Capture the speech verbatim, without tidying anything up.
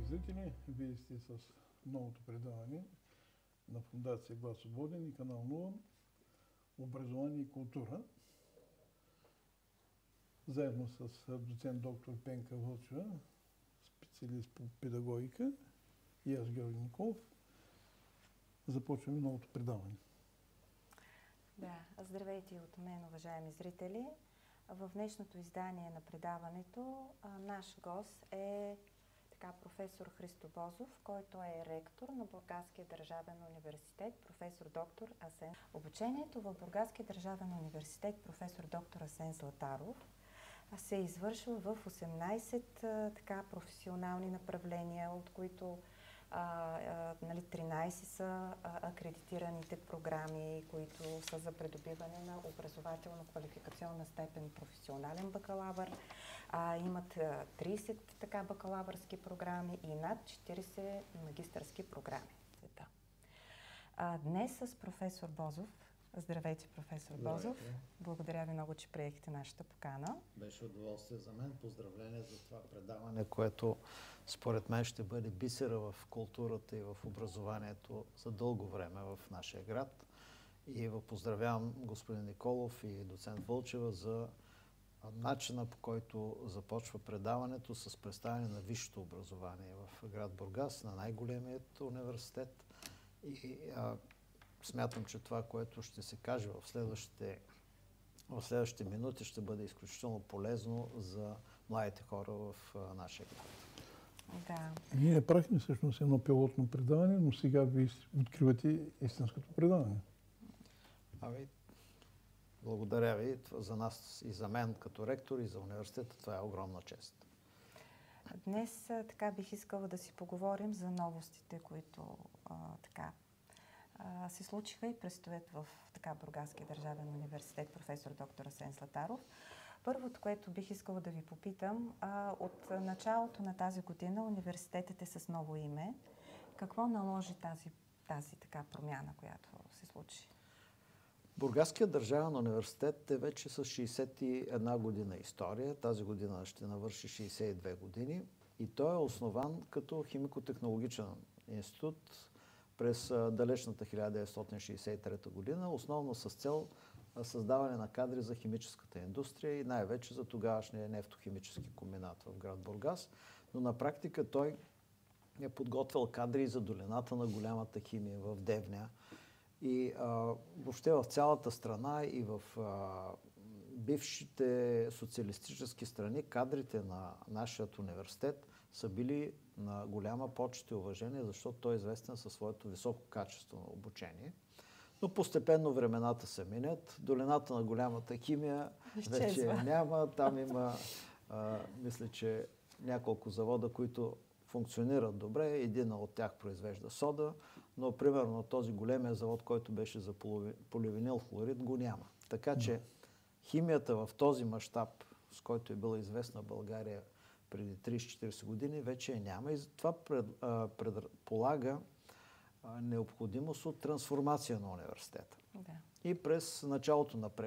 зрители! Вие сте с новото предаване на Фондация Глас Свободен и канал нула Образование и култура. Заедно с доцент доктор Пенка Вълчева, специалист по педагогика, и аз, Георги Николов, започваме новото предаване. Да, здравейте и от мен, уважаеми зрители. В днешното издание на предаването а, наш гост е така, професор Христо Бозов, който е ректор на Бургаския държавен университет, професор доктор Асен. Обучението в Бургаския държавен университет, професор доктор Асен Златаров, се е извършил в осемнайсет а, така, професионални направления, от които А, а, нали, тринайсет са а, акредитираните програми, които са за придобиване на образователно-квалификационна степен професионален бакалавър. А, имат а, трийсет така бакалавърски програми и над четирийсет магистърски програми. А, днес с професор Бозов. Здравейте, професор Здравейте. Бозов. Благодаря ви много, че приехте нашата покана. Беше удоволствие за мен. Поздравление за това предаване, което според мен ще бъде бисера в културата и в образованието за дълго време в нашия град. И поздравявам господин Николов и доцент Вълчева за начина, по който започва предаването с представяне на висшето образование в град Бургас, на най-големият университет. И а, смятам, че това, което ще се каже в следващите, в следващите минути, ще бъде изключително полезно за младите хора в а, нашия град. Да. Ние направихме всъщност едно пилотно предаване, но сега ви откривате истинското предаване. Ами, благодаря ви. За нас и за мен като ректор и за университета това е огромна чест. Днес така бих искала да си поговорим за новостите, които а, така се случиха и предстоят в така Бургаския държавен университет, професор доктор Асен Златаров. Първото, което бих искала да ви попитам, а, от началото на тази година университетът е с ново име. Какво наложи тази, тази така промяна, която се случи? Бургаският държавен университет е вече с шейсет и една година история. Тази година ще навърши шейсет и две години и той е основан като химико-технологичен институт през далечната хиляда деветстотин шейсет и трета година, основно с цел създаване на кадри за химическата индустрия и най-вече за тогавашния нефтохимически комбинат в град Бургас. Но на практика той е подготвил кадри за долината на голямата химия в Девня. И а, въобще в цялата страна и в а, бившите социалистически страни кадрите на нашия университет са били на голяма почет и уважение, защото той е известен със своето високо качество на обучение. Но постепенно времената се минят. Долината на голямата химия вече няма. Там има, а, мисля, че няколко завода, които функционират добре. Един от тях произвежда сода, но примерно този големия завод, който беше за поливинил хлорид, го няма. Така че химията в този мащаб, с който е била известна България преди трийсет-четирийсет години, вече я няма. И това пред, а, предполага а, необходимост от трансформация на университета. Да. И през началото на